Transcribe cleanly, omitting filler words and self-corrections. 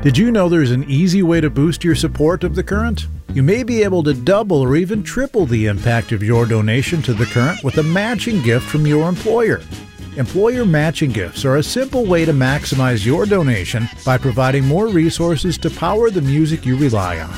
Did you know there's an easy way to boost your support of The Current? You may be able to double or even triple the impact of your donation to The Current with a matching gift from your employer. Employer matching gifts are a simple way to maximize your donation by providing more resources to power the music you rely on.